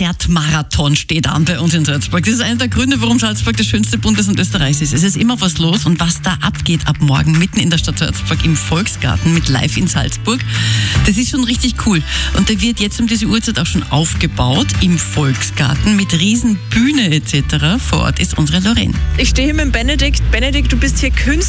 Konzertmarathon steht an bei uns in Salzburg. Das ist einer der Gründe, warum Salzburg das schönste Bundesland Österreichs ist. Es ist immer was los und was da abgeht ab morgen mitten in der Stadt Salzburg im Volksgarten mit Live in Salzburg, das ist schon richtig cool. Und der wird jetzt um diese Uhrzeit auch schon aufgebaut im Volksgarten mit Riesenbühne etc. Vor Ort ist unsere Lorraine. Ich stehe hier mit dem Benedikt. Benedikt, du bist hier Künstler.